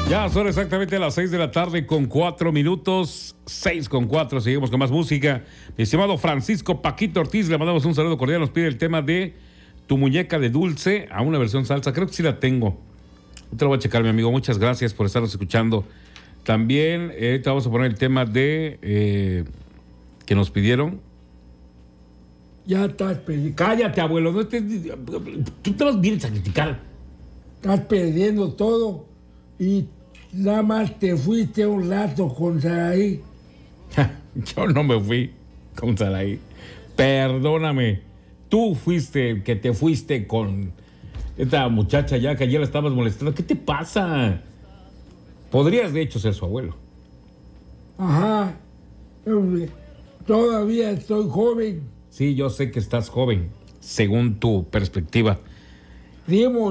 Ya son exactamente las 6 de la tarde con 4 minutos, 6:04, seguimos con más música. Mi estimado Francisco Paquito Ortiz, le mandamos un saludo cordial, nos pide el tema de Tu muñeca de dulce a una versión salsa, creo que sí la tengo. Te lo voy a checar, mi amigo, muchas gracias por estarnos escuchando. También te vamos a poner el tema de que nos pidieron. Ya estás perdiendo. Cállate, abuelo, no estés, tú te vas bien a criticar. Estás perdiendo todo y nada más te fuiste un rato con Saraí. Yo no me fui con Saraí. Perdóname. Tú fuiste el que te fuiste con esta muchacha ya que ayer la estabas molestando. ¿Qué te pasa? Podrías, de hecho, ser su abuelo. Ajá. Todavía estoy joven. Sí, yo sé que estás joven, según tu perspectiva. Dimos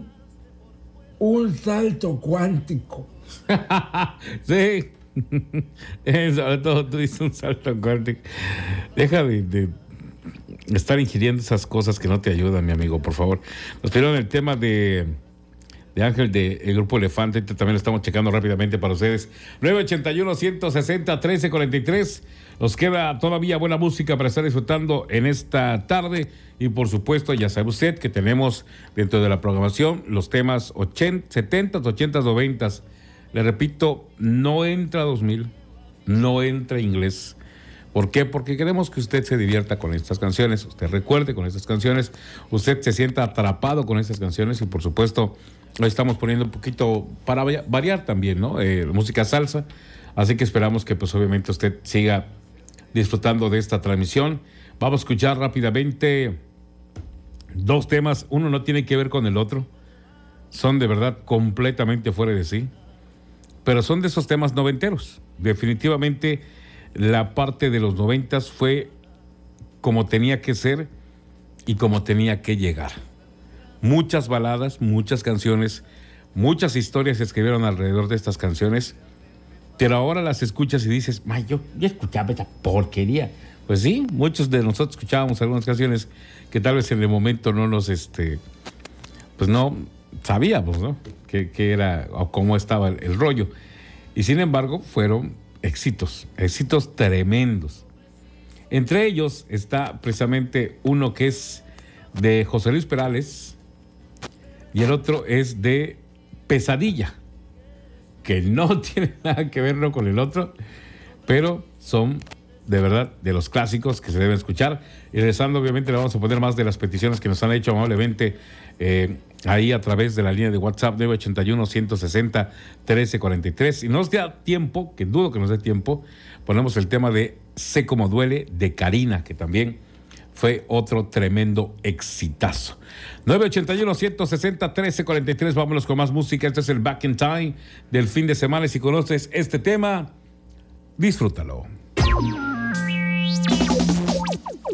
un salto cuántico. Sí. Sobre todo tú dices un salto cuántico. Deja de estar ingiriendo esas cosas que no te ayudan, mi amigo, por favor. Nos pidieron el tema de Ángel del Grupo Elefante, también lo estamos checando rápidamente para ustedes. 981-160-1343. Nos queda todavía buena música para estar disfrutando en esta tarde. Y por supuesto, ya sabe usted que tenemos dentro de la programación los temas 70s, 80s, 90s. Le repito, no entra 2000, no entra inglés. ¿Por qué? Porque queremos que usted se divierta con estas canciones, usted recuerde con estas canciones, usted se sienta atrapado con estas canciones y por supuesto lo estamos poniendo un poquito para variar también, ¿no? Música salsa, así que esperamos que pues obviamente usted siga disfrutando de esta transmisión. Vamos a escuchar rápidamente dos temas, uno no tiene que ver con el otro, son de verdad completamente fuera de sí, pero son de esos temas noventeros, definitivamente. La parte de los 90s fue como tenía que ser y como tenía que llegar. Muchas baladas, muchas canciones, muchas historias se escribieron alrededor de estas canciones, pero ahora las escuchas y dices, yo escuchaba esa porquería. Pues sí, muchos de nosotros escuchábamos algunas canciones que tal vez en el momento no nos, pues no sabíamos, ¿no? Qué era o cómo estaba el rollo. Y sin embargo, fueron éxitos tremendos. Entre ellos está precisamente uno que es de José Luis Perales y el otro es de Pesadilla, que no tiene nada que ver uno con el otro, pero son de verdad de los clásicos que se deben escuchar. Y regresando, obviamente, le vamos a poner más de las peticiones que nos han hecho amablemente ahí a través de la línea de WhatsApp 981-160-1343. Y nos da tiempo, que dudo que nos dé tiempo, ponemos el tema de Sé Cómo Duele de Karina, que también fue otro tremendo exitazo. 981-160-1343. Vámonos con más música. Este es el Back in Time del fin de semana. Y si conoces este tema, disfrútalo.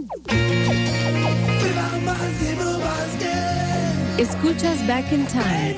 Escuchas Back in Time.